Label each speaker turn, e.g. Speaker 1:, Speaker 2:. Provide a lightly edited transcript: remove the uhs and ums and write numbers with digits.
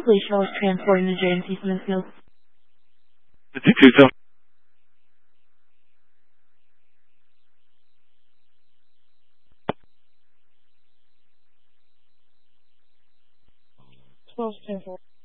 Speaker 1: please show us transporting the JNC Smithfield?
Speaker 2: The 227.
Speaker 1: Twelve 10 4.